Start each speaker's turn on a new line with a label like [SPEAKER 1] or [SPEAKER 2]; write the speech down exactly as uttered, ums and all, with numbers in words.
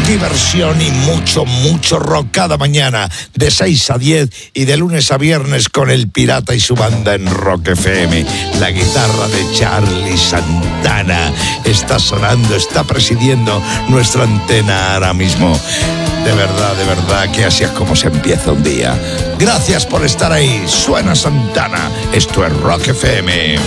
[SPEAKER 1] diversión y mucho, mucho rock cada mañana de seis a diez y de lunes a viernes con El Pirata y su banda en Rock F M. La guitarra de Charlie Santana está sonando, está presidiendo nuestra antena ahora mismo. De verdad, de verdad que así es como se empieza un día. Gracias por estar ahí. Suena Santana. Esto es Rock F M.